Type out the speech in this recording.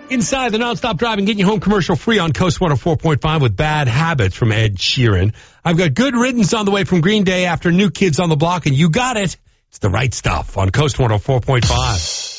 Inside the Nonstop Driving, getting you home commercial free on Coast 104.5 with Bad Habits from Ed Sheeran. I've got Good Riddance on the way from Green Day after New Kids on the Block, and you got it. It's the right stuff on Coast 104.5.